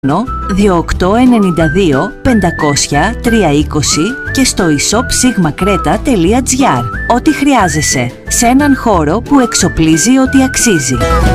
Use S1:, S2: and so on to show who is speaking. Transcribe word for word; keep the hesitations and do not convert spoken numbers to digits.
S1: δύο οκτώ εννιά δύο πεντακόσια τριακόσια είκοσι και στο e-shop sigma creta τελεία gr. Ό,τι χρειάζεσαι σε έναν χώρο που εξοπλίζει ότι αξίζει.